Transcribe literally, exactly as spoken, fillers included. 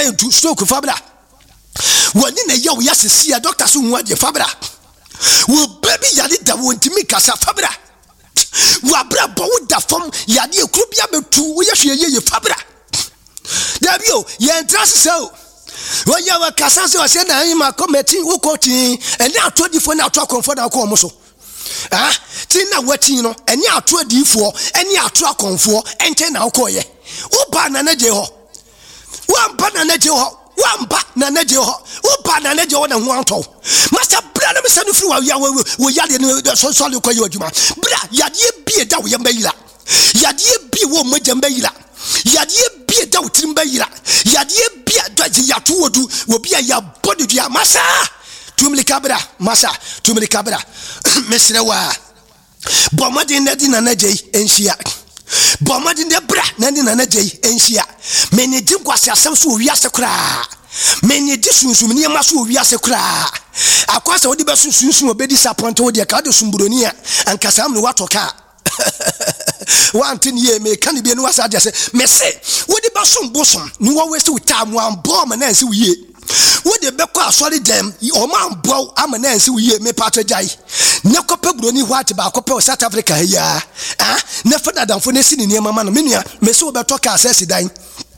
to stroke fabra. When in a yaw yes see a doctor soon what your fabra. Will baby yadita won't me casa fabra. Wabra bow da from Yadi Clubia to we ye fabra. There you ye trust so. When you were Cassaso, I said, I am a committee who coaching, and now twenty four now talk on for the Comoso. Ah, Tina Wetino, and now twenty four, and now truck on four, and ten now coye. Upa Nanajo. One banana joho, one banana joho, Upa Nanajo and one toe. Master Brother, Mister Flu, we yard the social coyojuma. Bra, Yadi be a dow yambaila. Yadi be one with Jambaila. Yadi be a doubt in Baila. Yadi be a dodgy Yatu will be a ya body to ya massa. Tumli cabra, massa, tumli cabra. Mister Wa Bomadin Nadina Naje, and Shia. Bomadin the bra, Nadina Naje, and Shia. Many did was yourself who yasakra. Many dishes near Masu yasakra. Across all the best soon will be disappointed with the Cadosumburonia and Casam Watoka. One thing ye may can't be no as I just say, Messay, what about some bosom? No one waste with time one bomb and answer ye. What the Becca solid them, your man blow, I'm an answer ye, may partridge. No copper brony white about copper South Africa here. Ah, never that I'm for the city near Mamma Minia, may so about talk as I